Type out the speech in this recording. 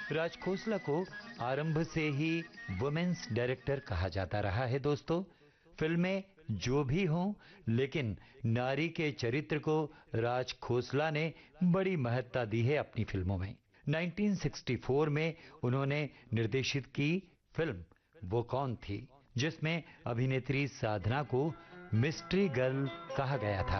राज खोसला को आरंभ से ही वुमेन्स डायरेक्टर कहा जाता रहा है दोस्तों। फिल्में जो भी हों, लेकिन नारी के चरित्र को राज खोसला ने बड़ी महत्ता दी है अपनी फिल्मों में। 1964 में उन्होंने निर्देशित की फिल्म वो कौन थी, जिसमें अभिनेत्री साधना को मिस्ट्री गर्ल कहा गया था।